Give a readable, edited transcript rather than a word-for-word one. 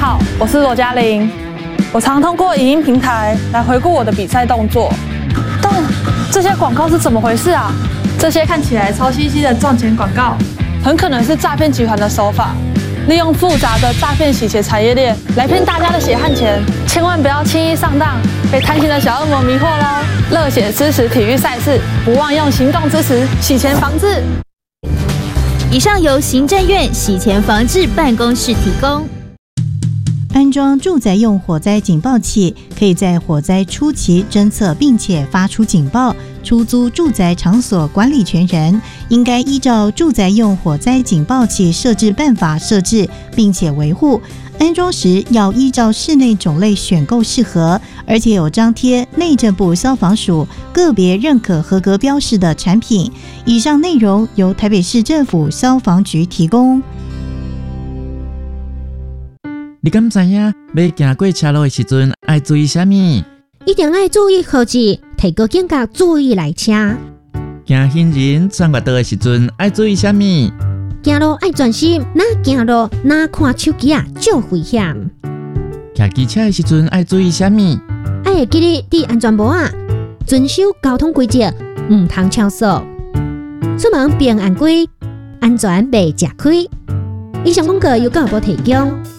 好，我是罗嘉玲。我常通过影音平台来回顾我的比赛动作，但这些广告是怎么回事啊？这些看起来超清晰的赚钱广告，很可能是诈骗集团的手法，利用复杂的诈骗洗钱产业链来骗大家的血汗钱，千万不要轻易上当，被贪心的小恶魔迷惑喽！热血支持体育赛事，不忘用行动支持洗钱防治。 以上由行政院洗钱防治办公室提供。 安装住宅用火灾警报器，可以在火灾初期侦测并且发出警报。出租住宅场所管理权人应该依照住宅用火灾警报器设置办法设置，并且维护。安装时要依照室内种类选购适合，而且有张贴内政部消防署个别认可合格标示的产品。以上内容由台北市政府消防局提供。 你敢知影要行过车路的时阵要注意什么？ 一定要注意号志，提高警觉，注意来车。 行行人穿越道的时阵要注意什么？ 行路要专心，哪行路哪看手机啊，就危险。 骑机车的时阵要注意什么？ 要会记得戴安全帽啊，遵守交通规则，唔通超速。出门平安归，安全袂吃亏。以上广告由教育部提供。